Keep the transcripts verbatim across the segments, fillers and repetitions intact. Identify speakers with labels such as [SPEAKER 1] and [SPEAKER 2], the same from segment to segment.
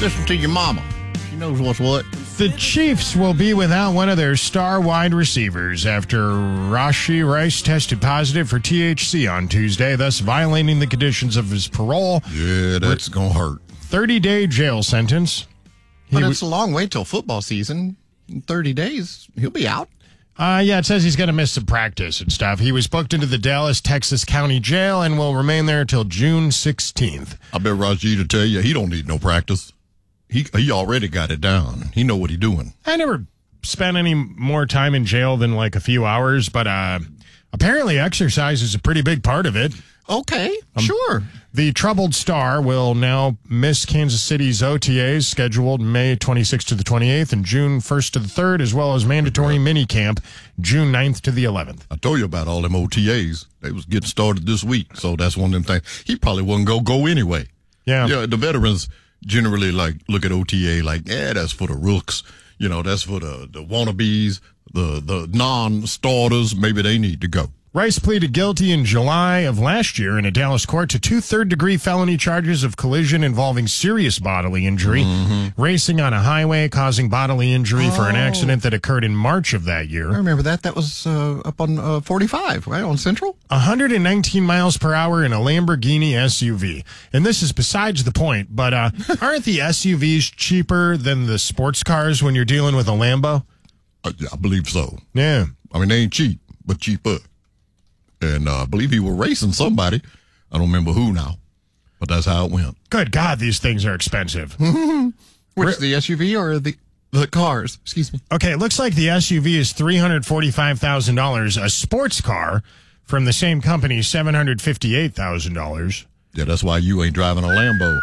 [SPEAKER 1] this one to your mama. She knows what's what.
[SPEAKER 2] The Chiefs will be without one of their star wide receivers after Rashee Rice tested positive for T H C on Tuesday, thus violating the conditions of his parole.
[SPEAKER 1] Yeah, that's going to hurt.
[SPEAKER 2] thirty-day jail sentence.
[SPEAKER 1] But he it's w- a long way till football season. In thirty days, he'll be out.
[SPEAKER 2] Uh, yeah, it says he's going to miss some practice and stuff. He was booked into the Dallas, Texas County Jail and will remain there until June sixteenth.
[SPEAKER 1] I bet Rashee to tell you, he don't need no practice. He he already got it down. He know what he doing.
[SPEAKER 2] I never spent any more time in jail than like a few hours, but uh, apparently exercise is a pretty big part of it.
[SPEAKER 1] Okay, um, sure.
[SPEAKER 2] The troubled star will now miss Kansas City's O T As scheduled May twenty-sixth to the twenty-eighth and June first to the third, as well as mandatory mini camp June ninth to the eleventh.
[SPEAKER 1] I told you about all them O T As. They was getting started this week, so that's one of them things. He probably wasn't going to go anyway.
[SPEAKER 2] Yeah.
[SPEAKER 1] Yeah, the veterans generally like look at O T A like, yeah, that's for the rooks. You know, that's for the, the wannabes, the, the non-starters. Maybe they need to go.
[SPEAKER 2] Rice pleaded guilty in July of last year in a Dallas court to two third-degree felony charges of collision involving serious bodily injury, mm-hmm. racing on a highway causing bodily injury oh. for an accident that occurred in March of that year.
[SPEAKER 1] I remember that. That was uh, up on uh, forty-five, right, on Central?
[SPEAKER 2] one hundred nineteen miles per hour in a Lamborghini S U V. And this is besides the point, but uh, aren't the S U Vs cheaper than the sports cars when you're dealing with a Lambo?
[SPEAKER 1] I, I believe so.
[SPEAKER 2] Yeah.
[SPEAKER 1] I mean, they ain't cheap, but cheaper. And uh, I believe he was racing somebody. I don't remember who now, but that's how it went.
[SPEAKER 2] Good God, these things are expensive.
[SPEAKER 1] Which, the S U V or the the cars? Excuse me.
[SPEAKER 2] Okay, it looks like the S U V is three hundred forty-five thousand dollars. A sports car from the same company, seven hundred fifty-eight thousand dollars.
[SPEAKER 1] Yeah, that's why you ain't driving a Lambo.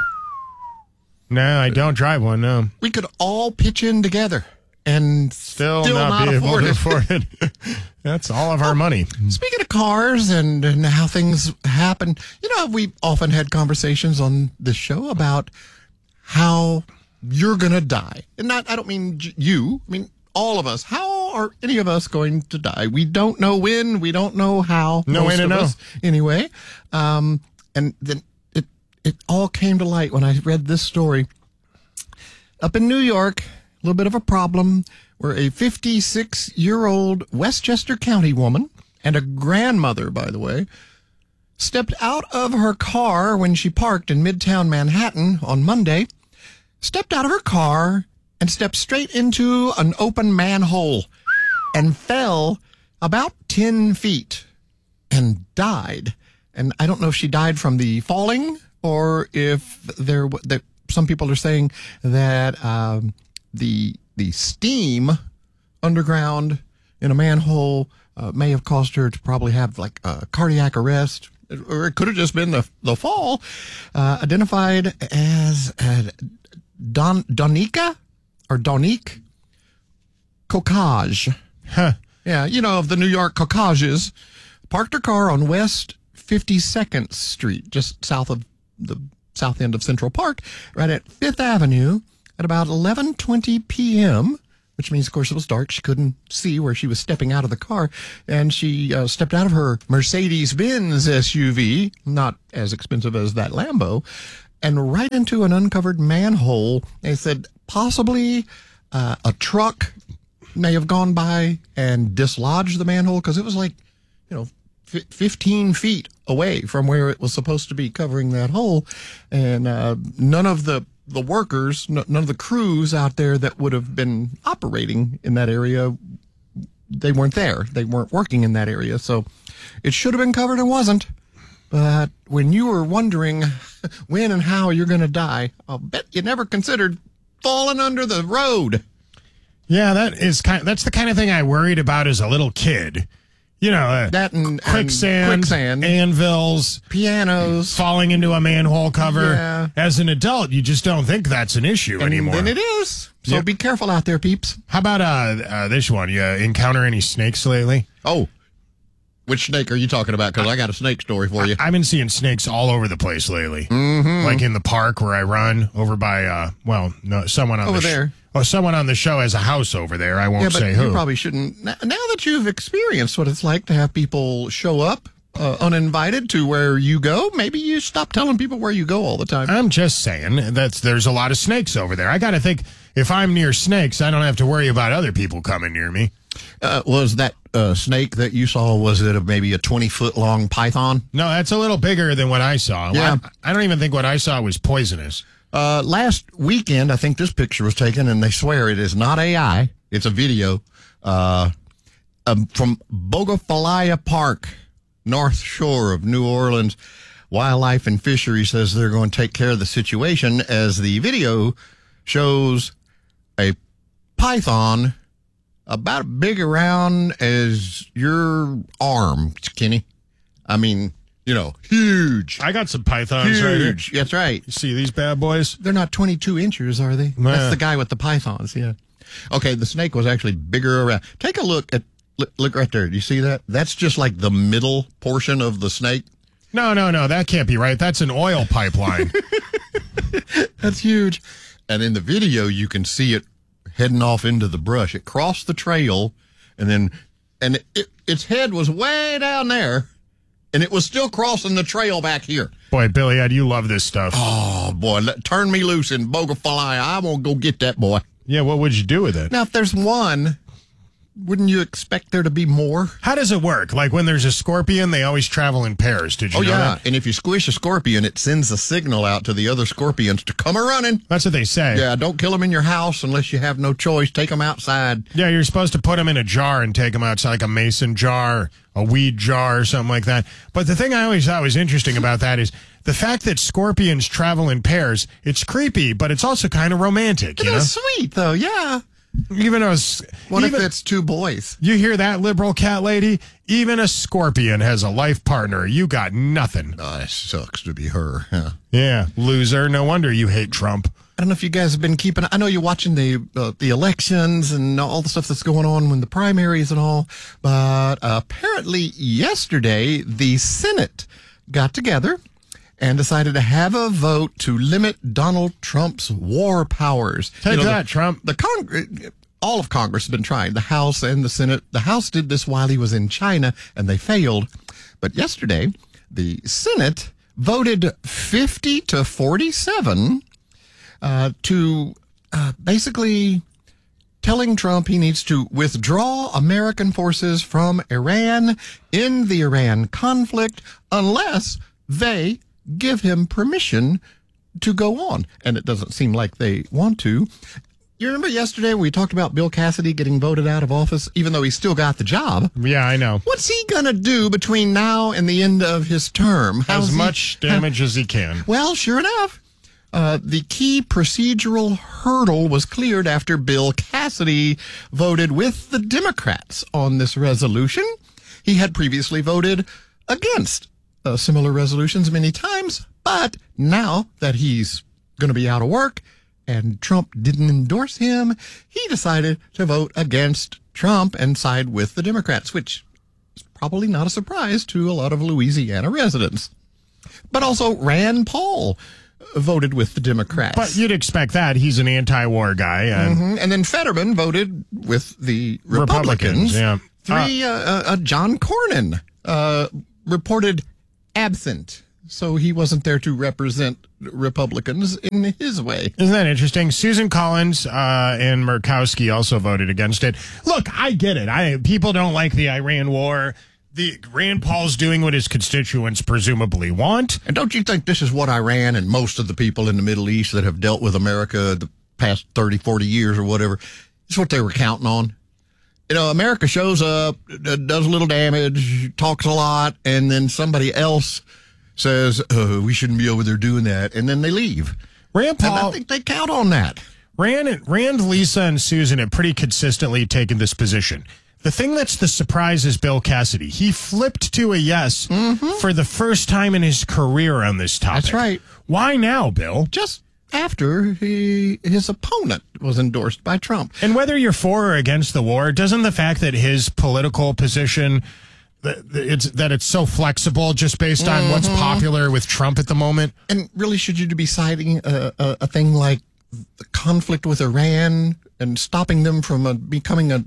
[SPEAKER 2] No, I don't drive one, no.
[SPEAKER 1] We could all pitch in together and
[SPEAKER 2] still,
[SPEAKER 1] still
[SPEAKER 2] not,
[SPEAKER 1] not
[SPEAKER 2] be
[SPEAKER 1] afford
[SPEAKER 2] able
[SPEAKER 1] it.
[SPEAKER 2] to afford it. That's all of our oh, money.
[SPEAKER 1] Speaking of cars and, and how things happen, you know, we've often had conversations on this show about how you're going to die. And not, I don't mean you, I mean all of us. How are any of us going to die? We don't know when, we don't know how.
[SPEAKER 2] No way to know.
[SPEAKER 1] Us, anyway, um, and then it, it all came to light when I read this story. Up in New York, a little bit of a problem where a fifty-six-year-old Westchester County woman, and a grandmother, by the way, stepped out of her car when she parked in Midtown Manhattan on Monday, stepped out of her car and stepped straight into an open manhole and fell about ten feet and died. And I don't know if she died from the falling or if there, that some people are saying that um, the the steam underground in a manhole uh, may have caused her to probably have like a cardiac arrest, or it could have just been the the fall. Uh, identified as uh, Don Donika or Donique Kokaj.
[SPEAKER 2] Huh.
[SPEAKER 1] Yeah, you know, of the New York Kokages, parked her car on West fifty-second Street, just south of the south end of Central Park, right at Fifth Avenue, at about eleven twenty p.m., which means, of course, it was dark. She couldn't see where she was stepping out of the car. And she uh, stepped out of her Mercedes-Benz S U V, not as expensive as that Lambo, and right into an uncovered manhole. They said possibly uh, a truck may have gone by and dislodged the manhole, because it was like, you know, f- fifteen feet away from where it was supposed to be covering that hole. And uh, none of the the workers, none of the crews out there that would have been operating in that area, they weren't there. They weren't working in that area. So it should have been covered and wasn't. But when you were wondering when and how you're going to die, I'll bet you never considered falling under the road.
[SPEAKER 2] Yeah, that is kind of, that's the kind of thing I worried about as a little kid. You know, uh,
[SPEAKER 1] that and
[SPEAKER 2] quicksand,
[SPEAKER 1] and quicksand,
[SPEAKER 2] anvils,
[SPEAKER 1] pianos,
[SPEAKER 2] falling into a manhole cover.
[SPEAKER 1] Yeah.
[SPEAKER 2] As an adult, you just don't think that's an issue
[SPEAKER 1] and
[SPEAKER 2] anymore.
[SPEAKER 1] Then it is. So
[SPEAKER 2] yep.
[SPEAKER 1] Be careful out there, peeps.
[SPEAKER 2] How about uh, uh, this one? You uh, encounter any snakes lately?
[SPEAKER 1] Oh, which snake are you talking about? Because I got a snake story for you.
[SPEAKER 2] I, I've been seeing snakes all over the place lately.
[SPEAKER 1] Mm-hmm.
[SPEAKER 2] Like in the park where I run, over by, uh, well, no, someone on
[SPEAKER 1] over
[SPEAKER 2] the sh-
[SPEAKER 1] there.
[SPEAKER 2] Well, someone on the show has a house over there. I won't
[SPEAKER 1] yeah, but
[SPEAKER 2] say
[SPEAKER 1] you
[SPEAKER 2] who.
[SPEAKER 1] You probably shouldn't. Now, now that you've experienced what it's like to have people show up uh, uninvited to where you go, maybe you stop telling people where you go all the time.
[SPEAKER 2] I'm just saying that there's a lot of snakes over there. I got to think if I'm near snakes, I don't have to worry about other people coming near me.
[SPEAKER 1] Uh, was that uh, snake that you saw, was it a, maybe a twenty-foot long python?
[SPEAKER 2] No, that's a little bigger than what I saw.
[SPEAKER 1] Yeah.
[SPEAKER 2] I, I don't even think what I saw was poisonous.
[SPEAKER 1] Uh, last weekend, I think this picture was taken, and they swear it is not A I. It's a video uh, um, from Bogafalaya Park, North Shore of New Orleans. Wildlife and Fisheries says they're going to take care of the situation as the video shows a python about big around as your arm, Kenny. I mean, you know, huge.
[SPEAKER 2] I got some pythons right here.
[SPEAKER 1] Huge. That's right.
[SPEAKER 2] You see these bad boys?
[SPEAKER 1] They're not twenty-two inches, are they?
[SPEAKER 2] Nah.
[SPEAKER 1] That's the guy with the pythons, yeah. Okay, the snake was actually bigger around. Take a look at, look, look right there. Do you see that? That's just like the middle portion of the snake.
[SPEAKER 2] No, no, no. That can't be right. That's an oil pipeline.
[SPEAKER 1] That's huge. And in the video, you can see it heading off into the brush. It crossed the trail, and then, and it, it, its head was way down there, and it was still crossing the trail back here.
[SPEAKER 2] Boy, Billy Ed, you love this stuff.
[SPEAKER 1] Oh, boy, let, turn me loose in Bogafalaya. I won't go get that boy.
[SPEAKER 2] Yeah, what would you do with it?
[SPEAKER 1] Now, if there's one, wouldn't you expect there to be more?
[SPEAKER 2] How does it work? Like when there's a scorpion, they always travel in pairs. Did you
[SPEAKER 1] Oh,
[SPEAKER 2] know
[SPEAKER 1] yeah.
[SPEAKER 2] that?
[SPEAKER 1] And if you squish a scorpion, it sends a signal out to the other scorpions to come a running.
[SPEAKER 2] That's what they say.
[SPEAKER 1] Yeah, don't kill them in your house unless you have no choice. Take them outside.
[SPEAKER 2] Yeah, you're supposed to put them in a jar and take them outside, like a mason jar, a weed jar, or something like that. But the thing I always thought was interesting about that is the fact that scorpions travel in pairs. It's creepy, but it's also kind of romantic, you know?
[SPEAKER 1] That's sweet, though, yeah.
[SPEAKER 2] Even a, s-
[SPEAKER 1] What
[SPEAKER 2] even,
[SPEAKER 1] if it's two boys?
[SPEAKER 2] you hear that, liberal cat lady? Even a scorpion has a life partner. You got nothing.
[SPEAKER 1] Oh, that sucks to be her. Yeah.
[SPEAKER 2] Yeah, loser. No wonder you hate Trump.
[SPEAKER 1] I don't know if you guys have been keeping. I know you're watching the uh, the elections and all the stuff that's going on with the primaries and all. But apparently, yesterday the Senate got together and decided to have a vote to limit Donald Trump's war powers.
[SPEAKER 2] Take
[SPEAKER 1] You know,
[SPEAKER 2] that,
[SPEAKER 1] the,
[SPEAKER 2] Trump.
[SPEAKER 1] The Congress. All of Congress has been trying, the House and the Senate. The House did this while he was in China, and they failed. But yesterday, the Senate voted fifty to forty-seven uh, to uh, basically telling Trump he needs to withdraw American forces from Iran in the Iran conflict unless they give him permission to go on. And it doesn't seem like they want to. You remember yesterday we talked about Bill Cassidy getting voted out of office, even though he still got the job?
[SPEAKER 2] Yeah, I know.
[SPEAKER 1] What's he going to do between now and the end of his term? How's
[SPEAKER 2] As
[SPEAKER 1] he-
[SPEAKER 2] much damage as he can.
[SPEAKER 1] Well, sure enough. Uh, the key procedural hurdle was cleared after Bill Cassidy voted with the Democrats on this resolution. He had previously voted against uh, similar resolutions many times, but now that he's going to be out of work and Trump didn't endorse him, he decided to vote against Trump and side with the Democrats, which is probably not a surprise to a lot of Louisiana residents. But also Rand Paul voted with the Democrats.
[SPEAKER 2] But you'd expect that. He's an anti-war guy. And
[SPEAKER 1] Mhm. And then Fetterman voted with the Republicans.
[SPEAKER 2] Republicans, yeah.
[SPEAKER 1] Three, uh, uh, uh, John Cornyn uh, reported absent, so he wasn't there to represent Republicans in his way.
[SPEAKER 2] Isn't that interesting? Susan Collins uh, and Murkowski also voted against it. Look, I get it. I people don't like the Iran war. The Rand Paul's doing what his constituents presumably want.
[SPEAKER 1] And don't you think this is what Iran and most of the people in the Middle East that have dealt with America the past thirty, forty years or whatever, it's what they were counting on? You know, America shows up, d- does a little damage, talks a lot, and then somebody else says, oh, we shouldn't be over there doing that, and then they leave.
[SPEAKER 2] Rand
[SPEAKER 1] And I
[SPEAKER 2] Paul,
[SPEAKER 1] think they count on that.
[SPEAKER 2] Rand, Rand, Lisa, and Susan have pretty consistently taken this position. The thing that's the surprise is Bill Cassidy. He flipped to a yes for the first time in his career on this topic.
[SPEAKER 1] That's right.
[SPEAKER 2] Why now, Bill?
[SPEAKER 1] Just after he his opponent was endorsed by Trump.
[SPEAKER 2] And whether you're for or against the war, doesn't the fact that his political position, that it's that it's so flexible just based on what's popular with Trump at the moment?
[SPEAKER 1] And really, should you be citing a, a, a thing like the conflict with Iran and stopping them from uh becoming a, a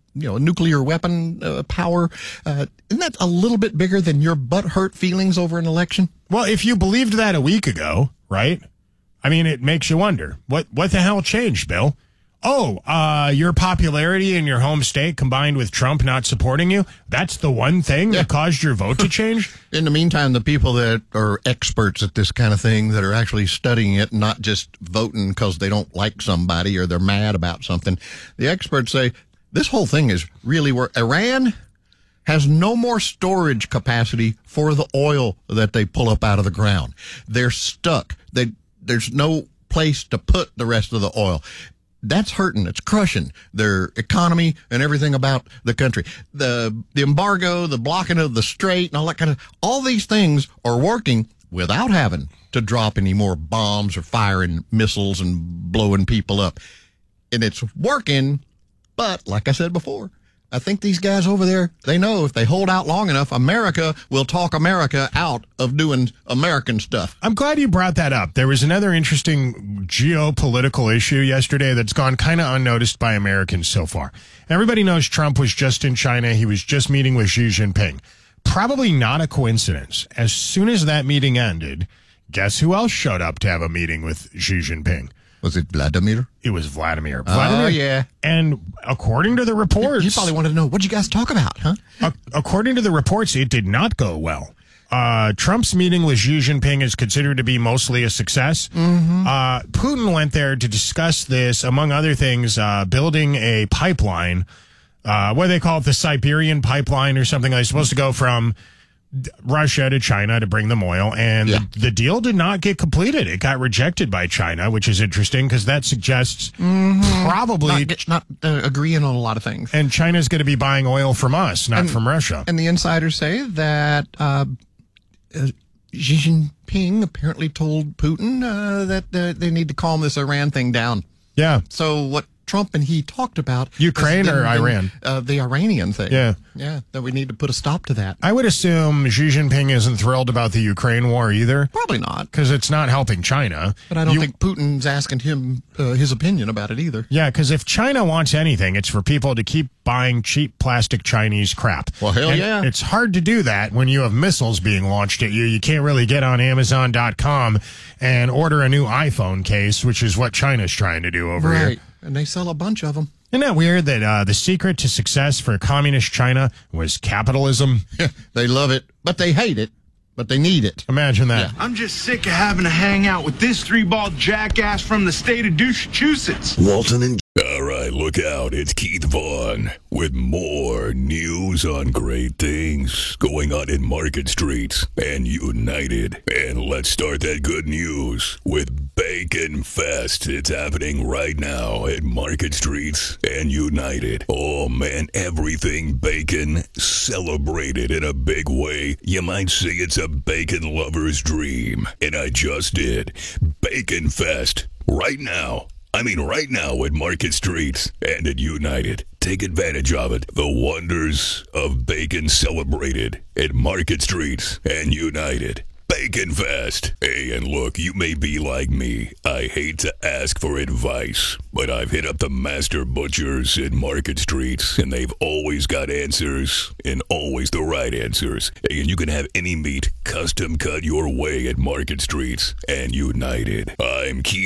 [SPEAKER 1] you know, nuclear weapon uh, power. Uh, isn't that a little bit bigger than your butthurt feelings over an election?
[SPEAKER 2] Well, if you believed that a week ago, right? I mean, it makes you wonder, what what the hell changed, Bill? Oh, uh, your popularity in your home state combined with Trump not supporting you, that's the one thing
[SPEAKER 1] Yeah.
[SPEAKER 2] that caused your vote to change?
[SPEAKER 1] In the meantime, the people that are experts at this kind of thing, that are actually studying it, not just voting because they don't like somebody or they're mad about something, the experts say this whole thing is really where Iran has no more storage capacity for the oil that they pull up out of the ground. They're stuck. They, there's no place to put the rest of the oil. That's hurting. It's crushing their economy and everything about the country. The the embargo, the blocking of the strait, and all that kind of, all these things are working without having to drop any more bombs or firing missiles and blowing people up. And it's working, but like I said before, I think these guys over there, they know if they hold out long enough, America will talk America out of doing American stuff.
[SPEAKER 2] I'm glad you brought that up. There was another interesting geopolitical issue yesterday that's gone kind of unnoticed by Americans so far. Everybody knows Trump was just in China. He was just meeting with Xi Jinping. Probably not a coincidence. As soon as that meeting ended, guess who else showed up to have a meeting with Xi Jinping?
[SPEAKER 1] Was it Vladimir?
[SPEAKER 2] It was Vladimir. Vladimir.
[SPEAKER 1] Oh, yeah.
[SPEAKER 2] And according to the reports,
[SPEAKER 1] You probably wanted to know, what'd you guys talk about, huh?
[SPEAKER 2] a- according to the reports, it did not go well. Uh, Trump's meeting with Xi Jinping is considered to be mostly a success. Mm-hmm. Uh, Putin went there to discuss this, among other things, uh, building a pipeline. Uh, what do they call it? The Siberian pipeline or something. They're supposed to go from Russia to China to bring them oil, and
[SPEAKER 1] Yeah.
[SPEAKER 2] the, the deal did not get completed. It got rejected by China, which is interesting because that suggests probably
[SPEAKER 1] Not, get- not uh, agreeing on a lot of things.
[SPEAKER 2] and China's going to be buying oil from us, not from Russia.
[SPEAKER 1] And the insiders say that uh, uh, Xi Jinping apparently told Putin uh, that uh, they need to calm this Iran thing down.
[SPEAKER 2] Yeah.
[SPEAKER 1] So what Trump and he talked about
[SPEAKER 2] Ukraine
[SPEAKER 1] has
[SPEAKER 2] or
[SPEAKER 1] been-
[SPEAKER 2] Iran?
[SPEAKER 1] Uh, the Iranian thing.
[SPEAKER 2] Yeah.
[SPEAKER 1] Yeah, that we need to put a stop to that.
[SPEAKER 2] I would assume Xi Jinping isn't thrilled about the Ukraine war either
[SPEAKER 1] Probably not.
[SPEAKER 2] because it's not helping China.
[SPEAKER 1] But I don't
[SPEAKER 2] You-
[SPEAKER 1] think Putin's asking him uh, his opinion about it either.
[SPEAKER 2] Yeah, because if China wants anything, it's for people to keep buying cheap plastic Chinese crap.
[SPEAKER 1] Well, hell
[SPEAKER 2] And
[SPEAKER 1] yeah.
[SPEAKER 2] It's hard to do that when you have missiles being launched at you. You can't really get on Amazon dot com and order a new iPhone case, which is what China's trying to do over here.
[SPEAKER 1] Right. And they sell a bunch of them.
[SPEAKER 2] Isn't that weird that uh, the secret to success for communist China was capitalism?
[SPEAKER 1] They love it, but they hate it, but they need it.
[SPEAKER 2] Imagine that.
[SPEAKER 3] I'm just sick of having to hang out with this three-ball jackass from the state of Massachusetts.
[SPEAKER 4] Walton and all right, look out. It's Keith Vaughn with more news on great things going on in Market Streets and United. And let's start that good news with Bacon Fest. It's happening right now at Market Streets and United. Oh man, everything bacon celebrated in a big way. You might say it's a bacon lover's dream. And I just did. Bacon Fest right now. I mean, right now at Market Streets and at United. Take advantage of it. The wonders of bacon celebrated at Market Streets and United. Bacon Fest. Hey, and look, you may be like me. I hate to ask for advice, but I've hit up the master butchers in Market Streets, and they've always got answers, and always the right answers. Hey, and you can have any meat custom cut your way at Market Streets and United. I'm Keith.